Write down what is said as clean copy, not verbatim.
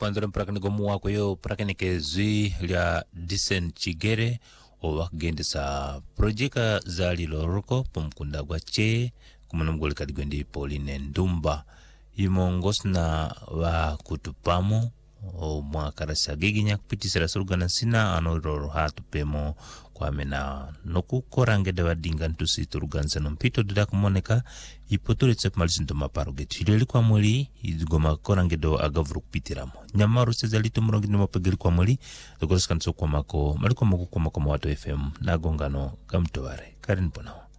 pandora mpaka nigomu wako yo praka nikezwi lya Disen Chigere owakugendesa projeka za liloroko pomukunda gwa che kumana mgoli kadigwendi Pauline Ndumba imongosna wa kutupamo o mwakarasa giginya kupitisira surugana sina anororo hatupemo kwa mena noku korangede wa dinga ntusi turuganza nompito dida kumoneka ipotore tsepe malisinto maparogetu hileli kwa mweli idugoma korangedo agavuru kupitiramo nyamaru sezalitu murongini mapegeri kwa mweli dokoroskanso kwa mako maliko mako kwa mako mwato FM na gongano kamtoware karin ponao.